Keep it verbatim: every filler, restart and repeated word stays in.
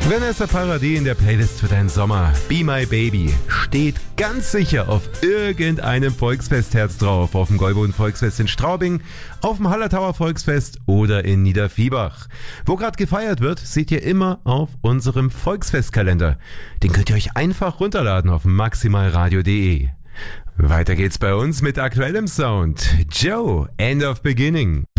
Vanessa Paradis in der Playlist für deinen Sommer. Be My Baby steht ganz sicher auf irgendeinem Volksfestherz drauf. Auf dem Gäuboden Volksfest in Straubing, auf dem Hallertauer Volksfest oder in Niederviehbach. Wo gerade gefeiert wird, seht ihr immer auf unserem Volksfestkalender. Den könnt ihr euch einfach runterladen auf maximalradio punkt de. Weiter geht's bei uns mit aktuellem Sound. Joe, End of Beginning.